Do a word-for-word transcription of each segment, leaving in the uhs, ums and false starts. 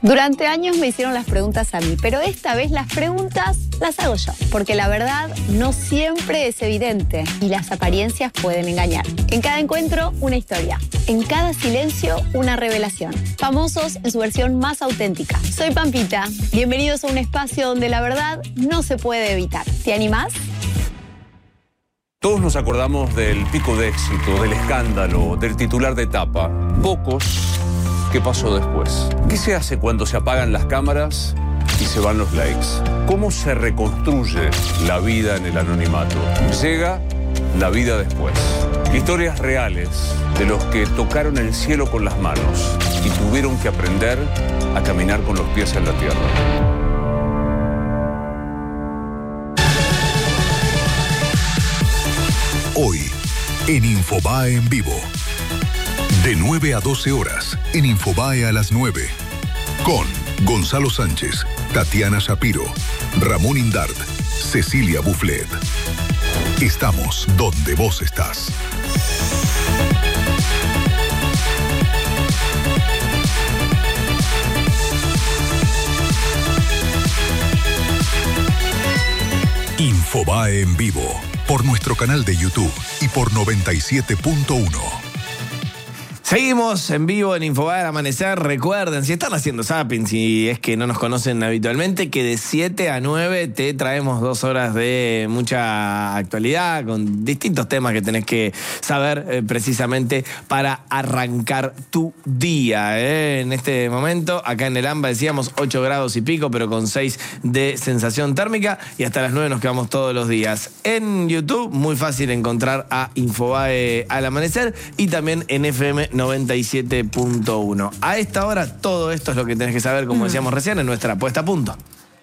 Durante años me hicieron las preguntas a mí, pero esta vez las preguntas las hago yo, porque la verdad no siempre es evidente y las apariencias pueden engañar. En cada encuentro, una historia. En cada silencio, una revelación. Famosos en su versión más auténtica. Soy Pampita. Bienvenidos a un espacio donde la verdad no se puede evitar. ¿Te animás? Todos nos acordamos del pico de éxito, del escándalo, del titular de etapa. Pocos, ¿qué pasó después? ¿Qué se hace cuando se apagan las cámaras y se van los likes? ¿Cómo se reconstruye la vida en el anonimato? Llega la vida después. Historias reales de los que tocaron el cielo con las manos y tuvieron que aprender a caminar con los pies en la tierra. Hoy, en Infobae en vivo. De nueve a doce horas, en Infobae a las nueve. Con Gonzalo Sánchez, Tatiana Shapiro, Ramón Indart, Cecilia Bufflet. Estamos donde vos estás. Infobae en vivo. Por nuestro canal de YouTube y por noventa y siete punto uno. Seguimos en vivo en Infobae al amanecer. Recuerden, si están haciendo zapping, si es que no nos conocen habitualmente, que de siete a nueve te traemos dos horas de mucha actualidad con distintos temas que tenés que saber eh, precisamente para arrancar tu día. Eh. En este momento, acá en el AMBA decíamos ocho grados y pico, pero con seis de sensación térmica, y hasta las nueve nos quedamos todos los días. En YouTube, muy fácil encontrar a Infobae al amanecer y también en F M noventa y siete punto uno. A esta hora, todo esto es lo que tenés que saber, como decíamos recién, en nuestra puesta a punto.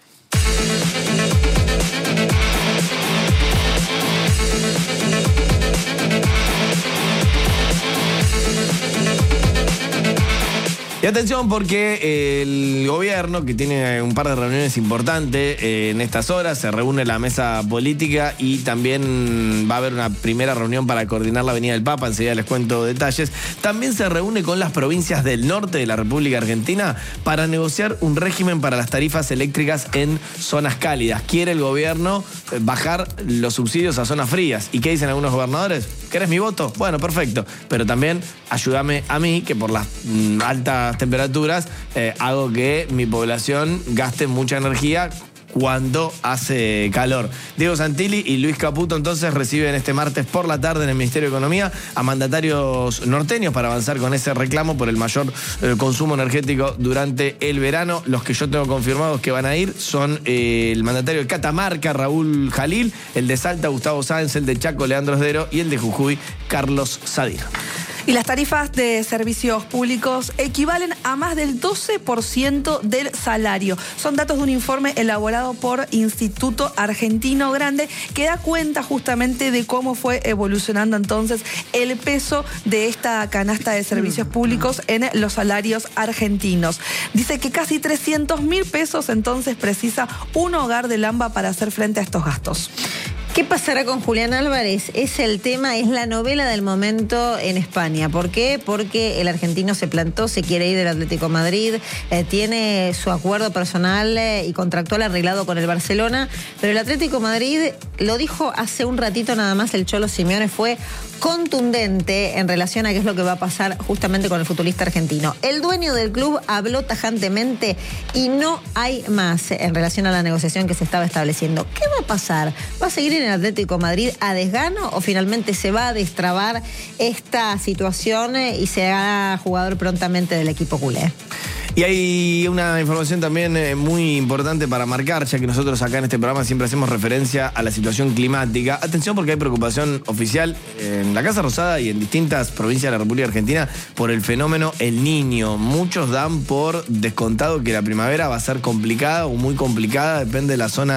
Y atención, porque el gobierno, que tiene un par de reuniones importantes eh, en estas horas, se reúne la mesa política y también va a haber una primera reunión para coordinar la Avenida del Papa, enseguida les cuento detalles. También se reúne con las provincias del norte de la República Argentina para negociar un régimen para las tarifas eléctricas en zonas cálidas. Quiere el gobierno bajar los subsidios a zonas frías. ¿Y qué dicen algunos gobernadores? ¿Querés mi voto? Bueno, perfecto. Pero también ayúdame a mí, que por las mm, altas temperaturas eh, hago que mi población gaste mucha energía cuando hace calor. Diego Santilli y Luis Caputo entonces reciben este martes por la tarde en el Ministerio de Economía a mandatarios norteños para avanzar con ese reclamo por el mayor eh, consumo energético durante el verano. Los que yo tengo confirmados que van a ir son eh, el mandatario de Catamarca, Raúl Jalil, el de Salta, Gustavo Sáenz, el de Chaco, Leandro Esdero, y el de Jujuy, Carlos Sadir. Y las tarifas de servicios públicos equivalen a más del doce por ciento del salario. Son datos de un informe elaborado por Instituto Argentino Grande que da cuenta justamente de cómo fue evolucionando entonces el peso de esta canasta de servicios públicos en los salarios argentinos. Dice que casi trescientos mil pesos entonces precisa un hogar del AMBA para hacer frente a estos gastos. ¿Qué pasará con Julián Álvarez? Es el tema, es la novela del momento en España. ¿Por qué? Porque el argentino se plantó, se quiere ir del Atlético de Madrid, eh, tiene su acuerdo personal eh, y contractual arreglado con el Barcelona, pero el Atlético de Madrid, lo dijo hace un ratito nada más el Cholo Simeone, fue contundente en relación a qué es lo que va a pasar justamente con el futbolista argentino. El dueño del club habló tajantemente y no hay más en relación a la negociación que se estaba estableciendo. ¿Qué va a pasar? ¿Va a seguir en el Atlético de Madrid a desgano o finalmente se va a destrabar esta situación y se hará jugador prontamente del equipo culé? Y hay una información también eh, muy importante para marcar, ya que nosotros acá en este programa siempre hacemos referencia a la situación climática. Atención, porque hay preocupación oficial en la Casa Rosada y en distintas provincias de la República Argentina por el fenómeno El Niño. Muchos dan por descontado que la primavera va a ser complicada o muy complicada, depende de la zona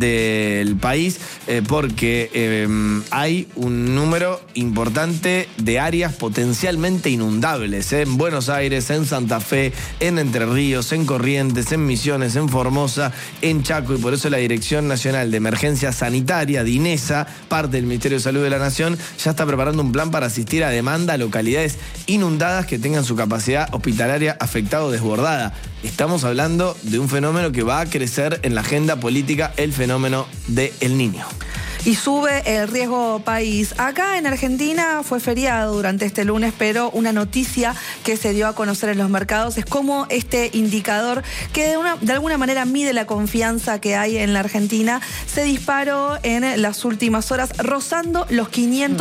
del país, eh, porque eh, hay un número importante de áreas potencialmente inundables, eh, en Buenos Aires, en Santa Fe, en Entre Ríos, en Corrientes, en Misiones, en Formosa, en Chaco, y por eso la Dirección Nacional de Emergencia Sanitaria, DINESA, parte del Ministerio de Salud de la Nación, ya está preparando un plan para asistir a demanda a localidades inundadas que tengan su capacidad hospitalaria afectada o desbordada. Estamos hablando de un fenómeno que va a crecer en la agenda política, el fenómeno del Niño. Y sube el riesgo país. Acá en Argentina fue feriado durante este lunes, pero una noticia que se dio a conocer en los mercados es cómo este indicador, que de, una, de alguna manera mide la confianza que hay en la Argentina, se disparó en las últimas horas, rozando los quinientos